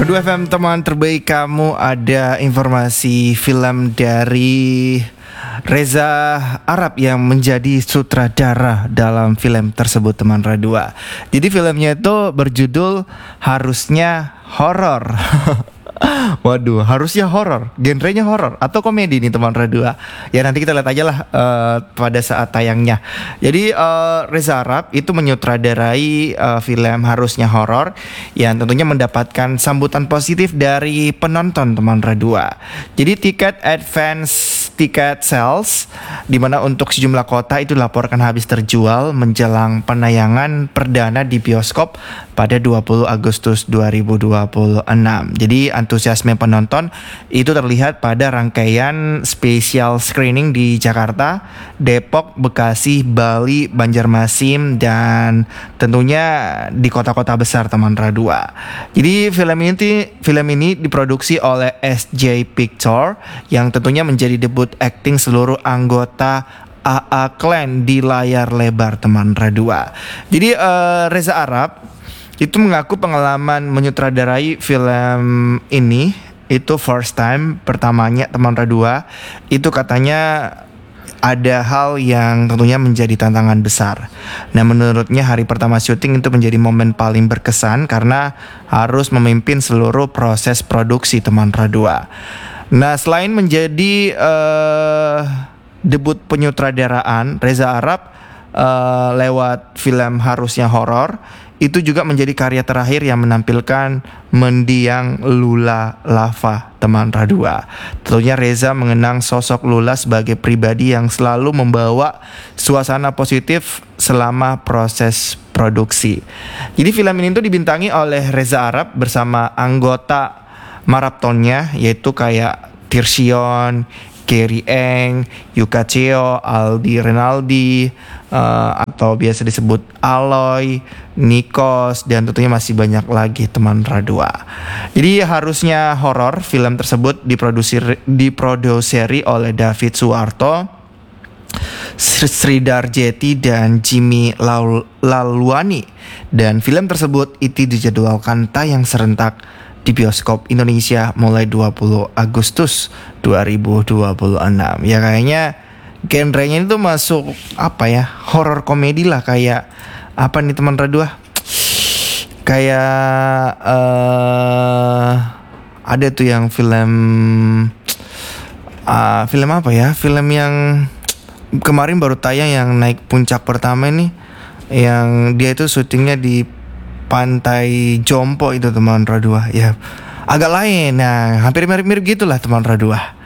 Radua FM teman terbaik kamu, ada informasi film dari Reza Arab yang menjadi sutradara dalam film tersebut teman Radua. Jadi filmnya itu berjudul Harusnya Horor. Waduh, harusnya horor, genrenya horor atau komedi nih teman Radua. Ya nanti kita lihat aja lah pada saat tayangnya. Jadi Reza Arab itu menyutradarai film Harusnya Horor yang tentunya mendapatkan sambutan positif dari penonton teman Radua. Jadi tiket sales di mana untuk sejumlah kota itu dilaporkan habis terjual menjelang penayangan perdana di bioskop pada 20 Agustus 2026. Jadi antusiasme penonton itu terlihat pada rangkaian special screening di Jakarta, Depok, Bekasi, Bali, Banjarmasin, dan tentunya di kota-kota besar teman Radua. Jadi film ini diproduksi oleh SJ Picture yang tentunya menjadi debut akting seluruh anggota AA Clan di layar lebar teman Radua. Jadi Reza Arab itu mengaku pengalaman menyutradarai film ini itu first time, pertamanya teman Radua. Itu katanya ada hal yang tentunya menjadi tantangan besar. Nah menurutnya hari pertama syuting itu menjadi momen paling berkesan karena harus memimpin seluruh proses produksi teman Radua. Nah selain menjadi debut penyutradaraan Reza Arab lewat film Harusnya Horor, itu juga menjadi karya terakhir yang menampilkan mendiang Lula Lava teman Radua. Tentunya Reza mengenang sosok Lula sebagai pribadi yang selalu membawa suasana positif selama proses produksi. Jadi film ini tuh dibintangi oleh Reza Arab bersama anggota Maraptonnya yaitu kayak Tirsion, Kerry Eng, Yuka Cheo, Aldi Renaldi, atau biasa disebut Aloy, Nikos, dan tentunya masih banyak lagi teman Radua. Jadi Harusnya Horor, film tersebut diproduseri oleh David Suarto, Sridhar Jetty, dan Jimmy Lalwani. Dan film tersebut itu dijadwalkan tayang serentak di bioskop Indonesia mulai 20 Agustus 2026. Ya kayaknya genrenya itu masuk apa ya, horror komedi lah, kayak apa nih teman Radua, kayak ada tuh yang film apa ya, film yang kemarin baru tayang yang naik puncak pertama nih, yang dia itu syutingnya di Pantai Jompo itu teman Radua. Ya agak lain, nah hampir mirip-mirip gitulah teman Radua.